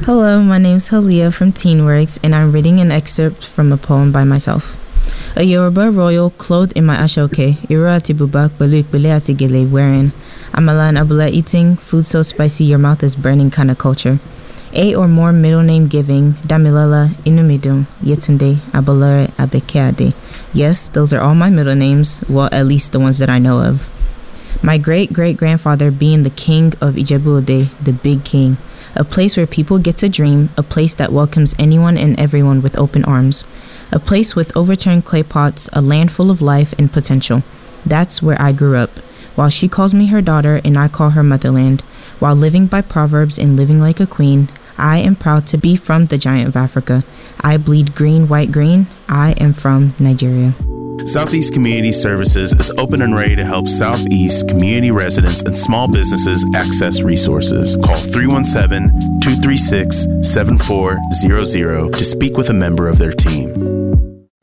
Hello, my name's Halia from Teenworks, and I'm reading an excerpt from a poem by myself. A Yoruba royal clothed in my ashoke, Irati bubak baluk beleati gele wearing. Amalan abula eating, food so spicy your mouth is burning kind of culture. 8 or more middle name giving, Damilala, Inumidum, Yetunde, Abalare, Abekeade. Yes, those are all my middle names, well, at least the ones that I know of. My great-great-grandfather being the king of Ijebu-Ode, the big king. A place where people get to dream, a place that welcomes anyone and everyone with open arms. A place with overturned clay pots, a land full of life and potential. That's where I grew up. While she calls me her daughter and I call her motherland. While living by proverbs and living like a queen, I am proud to be from the giant of Africa. I bleed green, white, green. I am from Nigeria. Southeast Community Services is open and ready to help Southeast community residents and small businesses access resources. Call 317-236-7400 to speak with a member of their team.